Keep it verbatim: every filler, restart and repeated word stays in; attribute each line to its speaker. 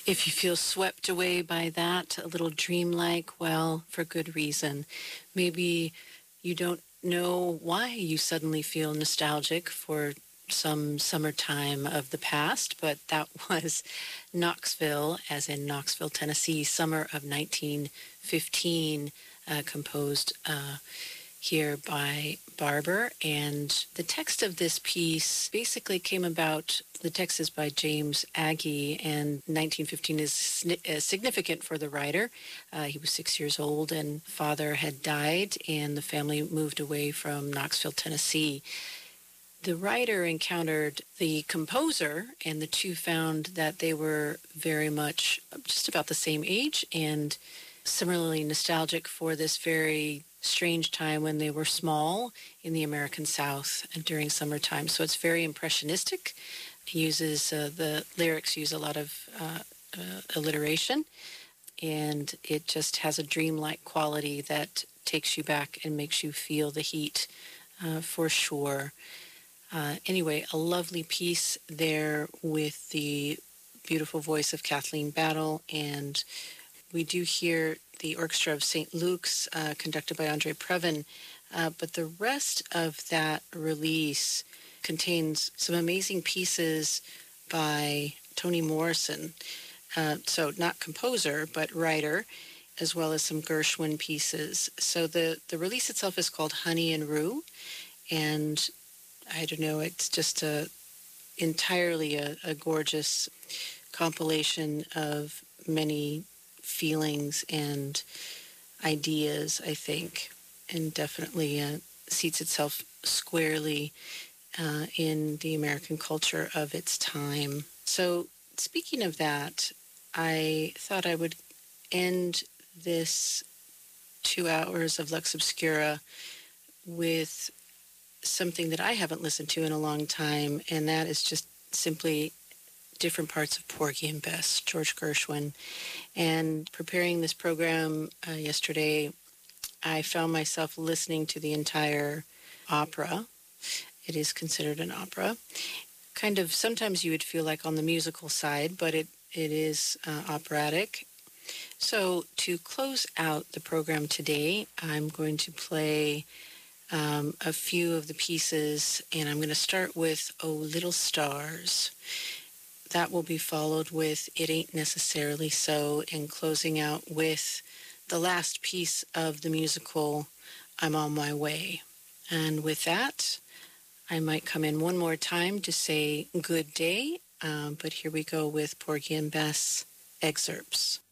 Speaker 1: If you feel swept away by that, a little dreamlike, well, for good reason. Maybe you don't know why you suddenly feel nostalgic for some summertime of the past, but that was Knoxville, as in Knoxville, Tennessee, summer of nineteen fifteen, uh, composed uh, here by Barber. And the text of this piece basically came about, the text is by James Agee, and nineteen fifteen is significant for the writer. Uh, he was six years old and father had died, and the family moved away from Knoxville, Tennessee. The writer encountered the composer, and the two found that they were very much just about the same age and similarly nostalgic for this very strange time when they were small in the American South during summertime. So it's very impressionistic. It uses, uh, the lyrics use a lot of uh, uh, alliteration, and it just has a dreamlike quality that takes you back and makes you feel the heat uh, for sure. Uh, anyway, a lovely piece there with the beautiful voice of Kathleen Battle, and we do hear the Orchestra of Saint Luke's, uh, conducted by Andre Previn, uh, but the rest of that release contains some amazing pieces by Toni Morrison, uh, so not composer, but writer, as well as some Gershwin pieces. So the, the release itself is called Honey and Rue, and I don't know, it's just a entirely a, a gorgeous compilation of many feelings and ideas, I think, and definitely uh, seats itself squarely uh, in the American culture of its time. So speaking of that, I thought I would end this two hours of Lux Obscura with something that I haven't listened to in a long time, and that is just simply different parts of Porgy and Bess, George Gershwin. And preparing this program uh, yesterday, I found myself listening to the entire opera. It is considered an opera. Kind of, sometimes you would feel like on the musical side, but it, it is uh, operatic. So to close out the program today, I'm going to play Um, a few of the pieces, and I'm going to start with Oh Little Stars. That will be followed with It Ain't Necessarily So, and closing out with the last piece of the musical, I'm On My Way. And with that, I might come in one more time to say good day, um, but here we go with Porgy and Bess excerpts.